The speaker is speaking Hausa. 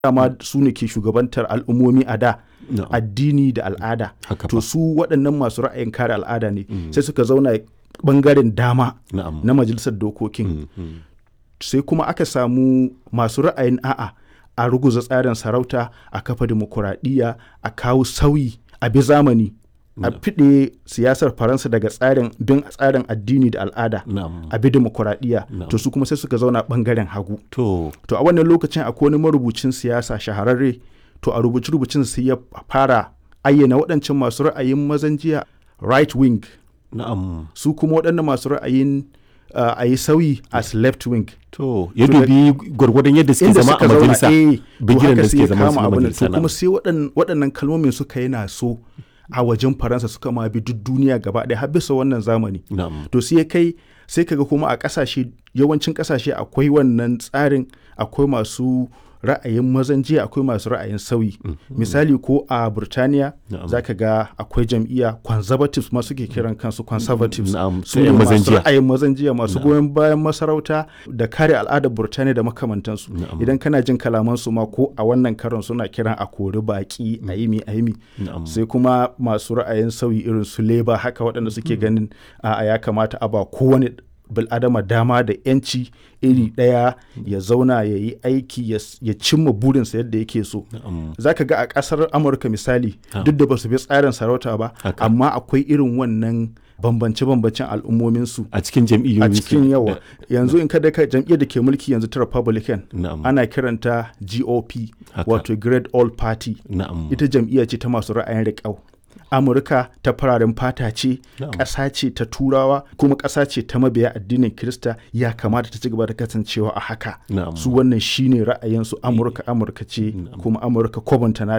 dama su ne ke shugabantar al'ummomi a da addini da al'ada. To su waɗannan masu ra'ayin kare al'ada ne sai suka zauna ɓangaren dama na majalisar dokokin. Sai kuma aka samu masu ra'ayin a ruguza tsarin sarauta, a kafa dimokuraɗiyya, a kawo sauyi, a bi zamani, a fiɗe siyasar Faransa daga tsarin addini da al'ada, a bi dimokuraɗiyya. To su kuma sai suka zauna ɓangaren hagu. To a wannan lokacin akwai wani marubucin siyasa shahararre, to a rubuce-rubucin sai ya fara ayyana waɗancan masu ra'ayin mazan jiya right wing, su kuma waɗannan masu ra'ayin a yi sauyi as left wing. To ya dubi gwargwadon yadda suke zama a majalisa, bigiran da suke zama a majalisa. To kuma sai waɗannan kalmomin suka yana so a wajen Faransa, suka ma bi duk duniya gaba ɗaya har bisa wannan zamani. To sai kaga kuma a yawancin ƙasashe akwai wannan tsarin, akwai masu ra'ayin mazan jiya, akwai masu ra'ayin sauyi. Misali ko a Burtaniya za ka ga akwai jam'iyya conservatives ma suke kiran kansu conservatives, su ne masu ra'ayin mazan jiya, masu goyon bayan masarauta da kare al'adar Burtaniya da makamantansu. Idan kana jin kalamansu ma ko a wannan karon suna kiran a kori baƙi, a yi. Sai kuma masu ra'ayin sauyi irin su Labour haka, waɗanda suke ganin ya kamata a ba kowane bil'adama dama da 'yanci iri ɗaya ya zauna ya yi aiki ya cimma burinsa yadda yake so. Za ka ga a ƙasar Amurka misali, duk da ba su bi tsarin sarauta ba, amma akwai irin wannan bambance-bambancen al'ummominsu a cikin jam'iyyoyi. A cikin yawa. Yanzu in kada ka jam'iyyar da ke mulki yanzu ta Republican, ana kiranta GOP, wato Great All Party. Ita jam'iyya ce ta masu ra'ayin riƙau. Amurka ta fararen fata ce, ƙasa ce ta Turawa, kuma ƙasa ce ta mabiya addinin Kirista, ya kamata ta ci gaba da kasancewa a haka. Su wannan shine ra'ayinsu. Amurka ce, kuma Amurka kwabanta nata